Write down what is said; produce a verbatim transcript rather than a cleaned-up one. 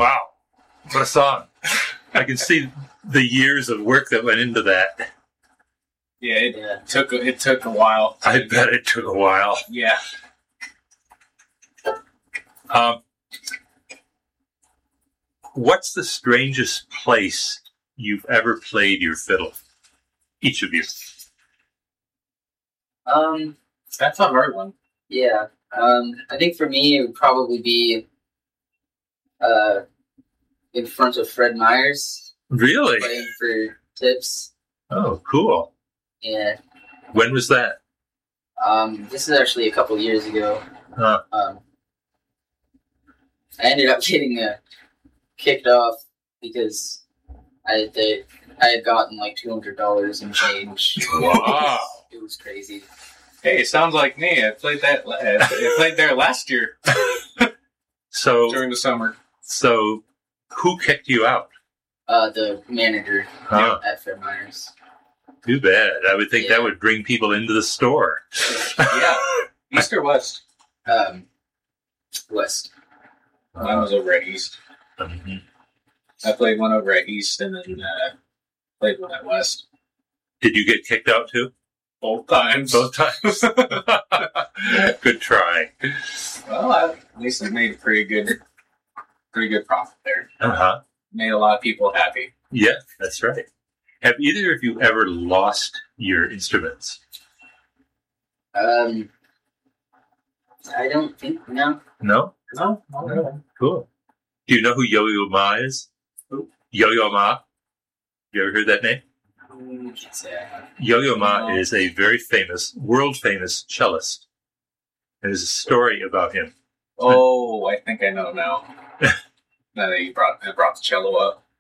Wow. What a song. I can see the years of work that went into that. Yeah, it yeah. took it took a while. I bet it took a while. Yeah. Um, what's the strangest place you've ever played your fiddle? Each of you. Um, That's a hard one. Yeah. Um, I think for me, it would probably be uh, in front of Fred Myers. Really? Playing for tips. Oh, cool. Yeah. When was that? Um, this is actually a couple years ago. Huh. Um, I ended up getting uh, kicked off because I they, I had gotten like two hundred dollars in change. Wow. It was crazy. Hey, it sounds like me. I played that. I played there last year. So during the summer. So, who kicked you out? Uh, the manager huh. at Fred Myers. Too bad. I would think yeah. that would bring people into the store. Yeah. East or West? Um, West. Mine was over at East. Mm-hmm. I played one over at East and then uh, played one at West. Did you get kicked out too? Both times. Both times. Good try. Well, I, at least I made a pretty good, pretty good profit there. Uh huh. Made a lot of people happy. Yeah, that's right. Have either of you ever lost your instruments? Um, I don't think no. No. No, not really. Cool. Do you know who Yo-Yo Ma is? Who? Yo-Yo Ma. You ever heard that name? Yo-Yo Ma no. is a very famous, world-famous cellist. There's a story about him. Oh, I think I know now. Now that you brought, I brought the cello up.